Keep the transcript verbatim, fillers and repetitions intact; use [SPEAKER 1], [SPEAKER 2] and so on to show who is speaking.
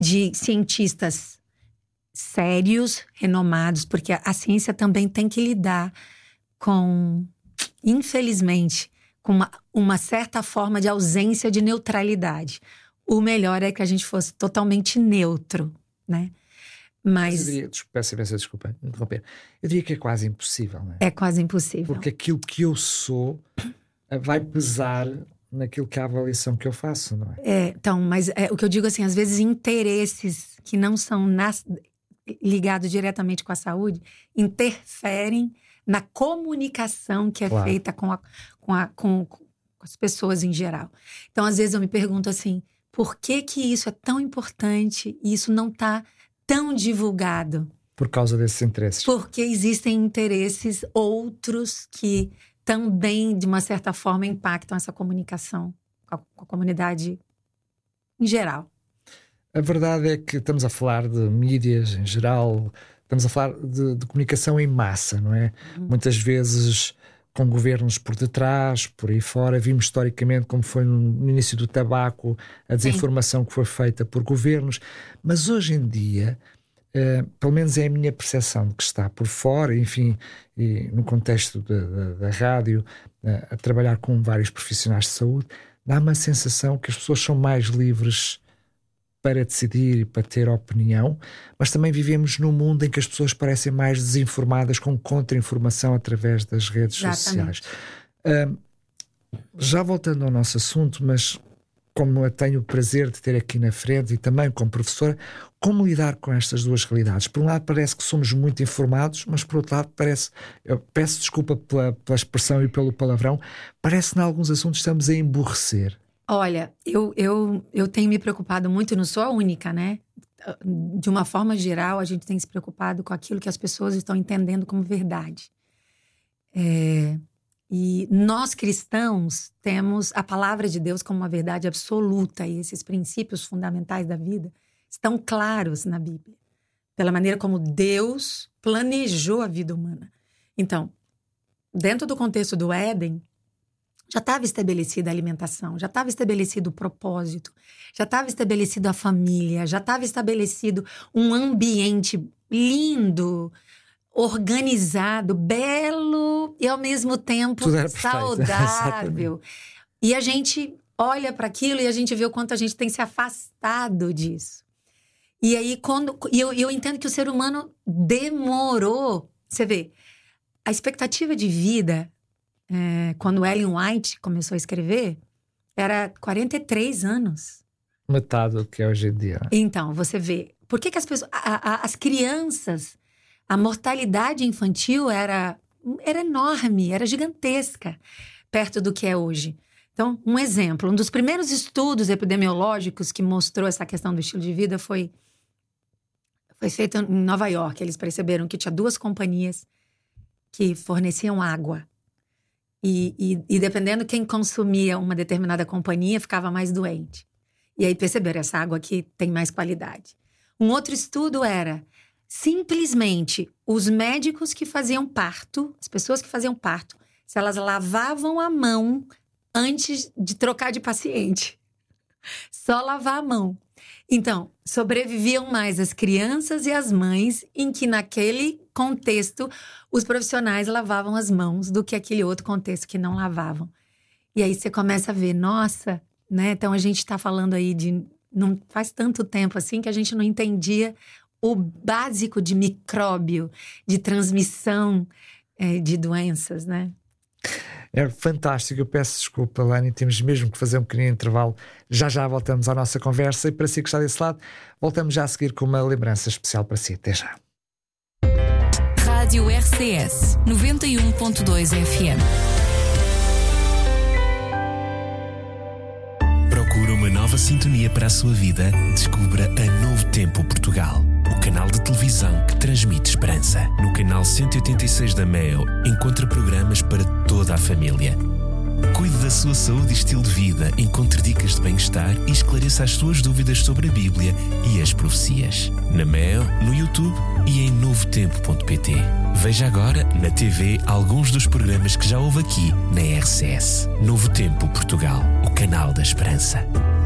[SPEAKER 1] de cientistas sérios, renomados, porque a, a ciência também tem que lidar com, infelizmente, com uma, uma certa forma de ausência de neutralidade. O melhor é que a gente fosse totalmente neutro, né? Mas,
[SPEAKER 2] Mas eu diria, peço imensa desculpa interromper, eu diria que é quase impossível, não é?
[SPEAKER 1] É quase impossível.
[SPEAKER 2] Porque aquilo que eu sou vai pesar naquilo que é a avaliação que eu faço, não é?
[SPEAKER 1] É, então, mas é, o que eu digo assim, às vezes interesses que não são nas, ligados diretamente com a saúde interferem na comunicação que é
[SPEAKER 2] Claro.
[SPEAKER 1] feita com, a, com, a, com, com as pessoas em geral. Então, às vezes eu me pergunto assim, por que que isso é tão importante e isso não está tão divulgado?
[SPEAKER 2] Por causa desses interesses.
[SPEAKER 1] Porque existem interesses outros que também, de uma certa forma, impactam essa comunicação com a, com a comunidade em geral.
[SPEAKER 2] A verdade é que estamos a falar de mídias em geral, estamos a falar de, de comunicação em massa, não é? Uhum. Muitas vezes com governos por detrás, por aí fora. Vimos historicamente como foi no início do tabaco, a desinformação Sim. que foi feita por governos. Mas hoje em dia, uh, pelo menos é a minha percepção de que está por fora, enfim, e no contexto de, de, da rádio, uh, a trabalhar com vários profissionais de saúde, dá-me a sensação que as pessoas são mais livres para decidir e para ter opinião, mas também vivemos num mundo em que as pessoas parecem mais desinformadas, com contra-informação através das redes Exatamente. sociais. Uh, já voltando ao nosso assunto, mas como eu tenho o prazer de ter aqui na frente e também como professora, como lidar com estas duas realidades? Por um lado parece que somos muito informados, mas por outro lado parece, eu peço desculpa pela, pela expressão e pelo palavrão, parece que em alguns assuntos estamos a emborrecer.
[SPEAKER 1] Olha, eu, eu, eu tenho me preocupado muito, não sou a única, né? De uma forma geral, a gente tem se preocupado com aquilo que as pessoas estão entendendo como verdade. É, e nós, cristãos, temos a palavra de Deus como uma verdade absoluta, e esses princípios fundamentais da vida estão claros na Bíblia, pela maneira como Deus planejou a vida humana. Então, dentro do contexto do Éden, já estava estabelecida a alimentação, já estava estabelecido o propósito, já estava estabelecido a família, já estava estabelecido um ambiente lindo, organizado, belo e ao mesmo tempo saudável. E a gente olha para aquilo e a gente vê o quanto a gente tem se afastado disso. E aí, quando e eu, eu entendo que o ser humano demorou. Você vê, a expectativa de vida, É, quando Ellen White começou a escrever, era quarenta e três anos.
[SPEAKER 2] Metade do que é hoje em dia.
[SPEAKER 1] Então, você vê. Por que que as pessoas... A, a, as crianças... A mortalidade infantil era, era enorme, era gigantesca, perto do que é hoje. Então, um exemplo. Um dos primeiros estudos epidemiológicos que mostrou essa questão do estilo de vida foi, foi feito em Nova York. Eles perceberam que tinha duas companhias que forneciam água. E, e, e dependendo quem consumia uma determinada companhia, ficava mais doente. E aí perceberam, essa água aqui tem mais qualidade. Um outro estudo era, simplesmente, os médicos que faziam parto, as pessoas que faziam parto, se elas lavavam a mão antes de trocar de paciente. Só lavar a mão. Então, sobreviviam mais as crianças e as mães em que naquele contexto os profissionais lavavam as mãos do que aquele outro contexto que não lavavam. E aí você começa a ver, nossa, né? Então a gente está falando aí de... Não faz tanto tempo assim que a gente não entendia o básico de micróbio, de transmissão é, de doenças, né?
[SPEAKER 2] É fantástico, eu peço desculpa, Lani, temos mesmo que fazer um pequeno intervalo. Já já voltamos à nossa conversa e para si que está desse lado, voltamos já a seguir com uma lembrança especial para si. Até já.
[SPEAKER 3] Rádio R C S noventa e um ponto dois F M.
[SPEAKER 4] Procura uma nova sintonia para a sua vida? Descubra a Novo Tempo Portugal, o canal de televisão que transmite esperança. No canal cento e oitenta e seis da Meo, encontra programas para toda a família. Cuide da sua saúde e estilo de vida, encontre dicas de bem-estar e esclareça as suas dúvidas sobre a Bíblia e as profecias. Na Meo, no YouTube e em novo tempo ponto pt. Veja agora na T V alguns dos programas que já houve aqui na R C S. Novo Tempo Portugal, o canal da esperança.